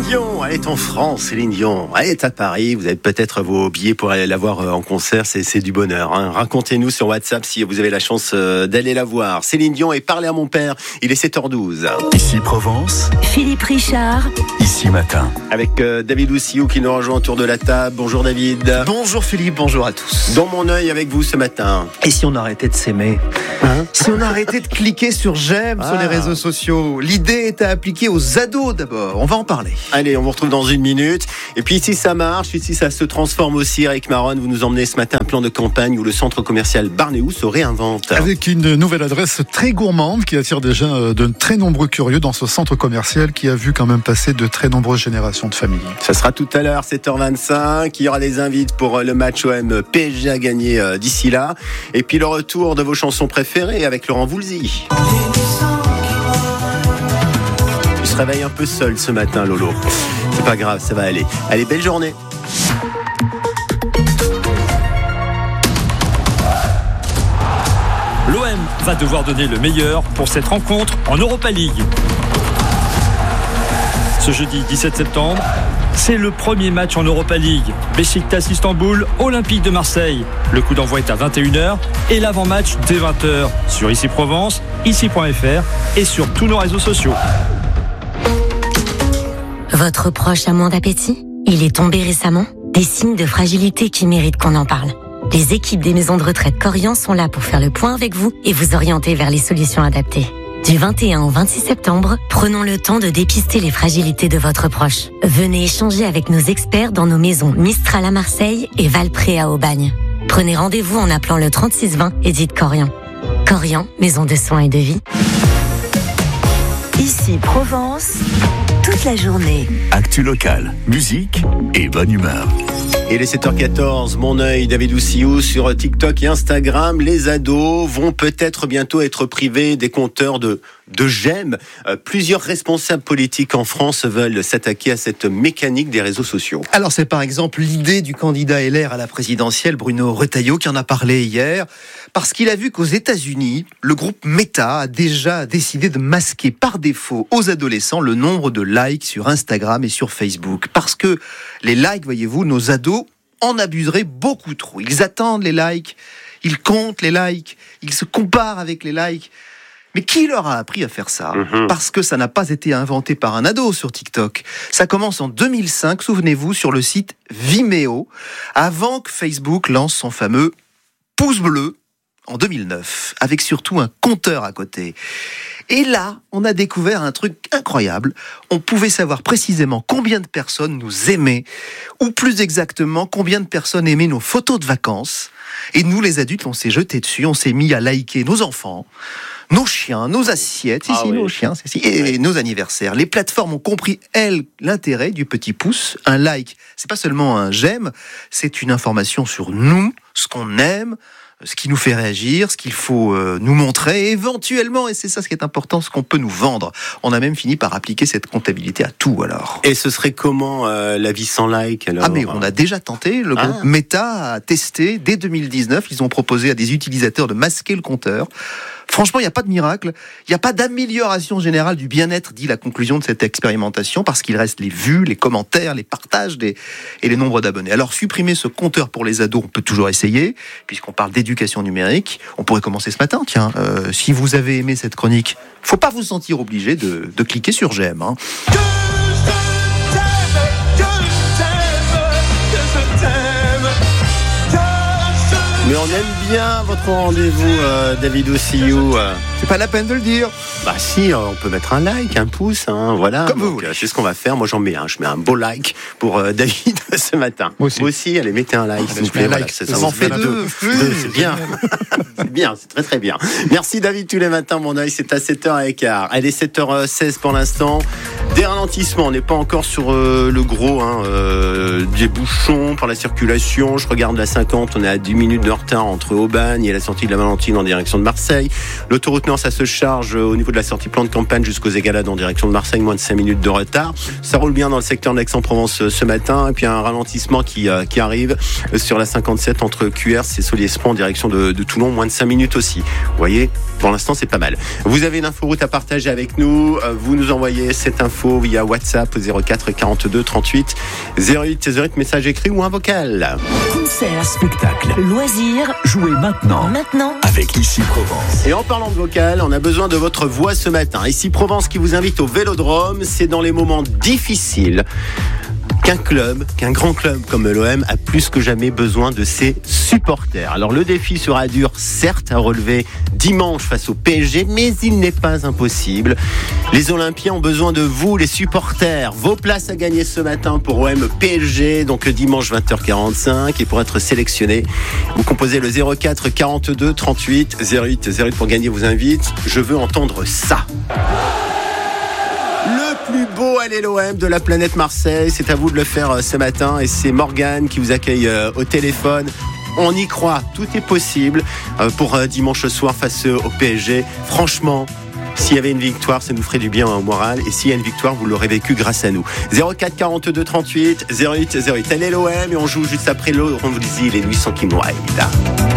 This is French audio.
Dion, elle est en France, Céline Dion. Elle est à Paris, vous avez peut-être vos billets pour aller la voir en concert, c'est du bonheur. Hein. Racontez-nous sur WhatsApp si vous avez la chance d'aller la voir. Céline Dion et Parlez à mon père, il est 7h12. Ici Provence, Philippe Richard. Ici Matin. Avec David Oussiou qui nous rejoint autour de la table. Bonjour David. Bonjour Philippe, bonjour à tous. Dans mon œil avec vous ce matin. Et si on arrêtait de s'aimer, si on arrêtait de cliquer sur j'aime sur les réseaux sociaux? L'idée est à appliquer aux ados d'abord, on va en parler. Allez, on vous retrouve dans une minute. Et puis si ça marche, si ça se transforme aussi, Eric Maron, vous nous emmenez ce matin un plan de campagne où le centre commercial Barnéou se réinvente. Avec une nouvelle adresse très gourmande qui attire déjà de très nombreux curieux dans ce centre commercial qui a vu quand même passer de très nombreuses générations de familles. Ça sera tout à l'heure, 7h25. Il y aura des invites pour le match OM PSG à gagner d'ici là. Et puis le retour de vos chansons préférées avec Laurent Voulzy. Il se réveille un peu seul ce matin, Lolo. C'est pas grave, ça va aller. Allez, belle journée. L'OM va devoir donner le meilleur pour cette rencontre en Europa League. Ce jeudi 17 septembre, c'est le premier match en Europa League. Beşiktaş Istanbul, Olympique de Marseille. Le coup d'envoi est à 21h et l'avant-match dès 20h sur Ici Provence, ici.fr et sur tous nos réseaux sociaux. Votre proche a moins d'appétit? Il est tombé récemment? Des signes de fragilité qui méritent qu'on en parle. Les équipes des maisons de retraite Korian sont là pour faire le point avec vous et vous orienter vers les solutions adaptées. Du 21 au 26 septembre, prenons le temps de dépister les fragilités de votre proche. Venez échanger avec nos experts dans nos maisons Mistral à Marseille et Valpré à Aubagne. Prenez rendez-vous en appelant le 3620 et dites Korian. Korian, maison de soins et de vie. Ici Provence, toute la journée. Actu locale, musique et bonne humeur. Et les 7h14, mon œil, David Oussiou, sur TikTok et Instagram. Les ados vont peut-être bientôt être privés des compteurs de j'aime. Plusieurs responsables politiques en France veulent s'attaquer à cette mécanique des réseaux sociaux. Alors c'est par exemple l'idée du candidat LR à la présidentielle, Bruno Retailleau, qui en a parlé hier, parce qu'il a vu qu'aux États-Unis, le groupe Meta a déjà décidé de masquer par défaut aux adolescents le nombre de likes sur Instagram et sur Facebook. Parce que les likes, voyez-vous, nos ados en abuseraient beaucoup trop. Ils attendent les likes, ils comptent les likes, ils se comparent avec les likes. Mais qui leur a appris à faire ça ? Parce que ça n'a pas été inventé par un ado sur TikTok. Ça commence en 2005, souvenez-vous, sur le site Vimeo, avant que Facebook lance son fameux pouce bleu en 2009, avec surtout un compteur à côté. Et là, on a découvert un truc incroyable. On pouvait savoir précisément combien de personnes nous aimaient, ou plus exactement, combien de personnes aimaient nos photos de vacances. Et nous, les adultes, on s'est jetés dessus, on s'est mis à liker nos enfants, nos chiens, nos assiettes, nos chiens, et nos anniversaires. Les plateformes ont compris, elles, l'intérêt du petit pouce. Un like, c'est pas seulement un j'aime, c'est une information sur nous, ce qu'on aime, ce qui nous fait réagir, ce qu'il faut nous montrer, et éventuellement, et c'est ça ce qui est important, ce qu'on peut nous vendre. On a même fini par appliquer cette comptabilité à tout, alors. Et ce serait comment la vie sans like, alors ? Ah, mais on a déjà tenté. Le groupe Meta a testé dès 2019. Ils ont proposé à des utilisateurs de masquer le compteur. Franchement, il n'y a pas de miracle. Il n'y a pas d'amélioration générale du bien-être, dit la conclusion de cette expérimentation, parce qu'il reste les vues, les commentaires, les partages et les nombres d'abonnés. Alors, supprimer ce compteur pour les ados, on peut toujours essayer, puisqu'on parle d'éducation numérique. On pourrait commencer ce matin, tiens. Si vous avez aimé cette chronique, faut pas vous sentir obligé de cliquer sur j'aime. Hein. Mais on aime bien votre rendez-vous, David Oussiou. C'est pas la peine de le dire. Bah si, on peut mettre un like, un pouce, hein, voilà. Comme vous voulez. C'est ce qu'on va faire. Moi, j'en mets un. Je mets un beau like pour David ce matin. Moi aussi. Allez, mettez un like, s'il vous plaît. Voilà, ça en fait deux. C'est bien. C'est bien, c'est très très bien. Merci David, tous les matins, mon œil, c'est à 7h15. Allez, 7h16 pour l'instant. Des ralentissements, on n'est pas encore sur le gros, des bouchons pour la circulation. Je regarde la 50, on est à 10 minutes de retard entre Aubagne et la sortie de la Valentine en direction de Marseille. L'autoroute Nord, ça se charge au niveau de la sortie plan de campagne jusqu'aux Égalades en direction de Marseille, moins de 5 minutes de retard. Ça roule bien dans le secteur de Aix-en-Provence ce matin. Et puis un ralentissement qui arrive sur la 57 entre Cuers et Solliès-Pont en direction de Toulon, moins de 5 minutes aussi. Vous voyez, pour l'instant, c'est pas mal. Vous avez une inforoute à partager avec nous. Vous nous envoyez cette info via WhatsApp au 04 42 38 08 08, message écrit ou un vocal. Concert, spectacle, Loisirs. jouez maintenant avec Ici Provence. Et en parlant de vocal, on a besoin de votre voix ce matin. Ici Provence qui vous invite au Vélodrome. C'est dans les moments difficiles qu'un grand club comme l'OM a plus que jamais besoin de ses supporters. Alors le défi sera dur, certes, à relever dimanche face au PSG, mais il n'est pas impossible. Les Olympiens ont besoin de vous, les supporters. Vos places à gagner ce matin pour OM PSG, donc dimanche 20h45. Et pour être sélectionné, vous composez le 04 42 38 08 08 pour gagner vos invites. Je veux entendre ça. Le plus beau allez l'OM de la planète Marseille, c'est à vous de le faire ce matin et c'est Morgane qui vous accueille au téléphone. On y croit, tout est possible pour dimanche soir face au PSG. Franchement, s'il y avait une victoire, ça nous ferait du bien au moral. Et s'il y a une victoire, vous l'aurez vécu grâce à nous. 04 42 38 08 08. Allez l'OM et on joue juste après l'eau. On vous dit les nuits sont qui nous raident.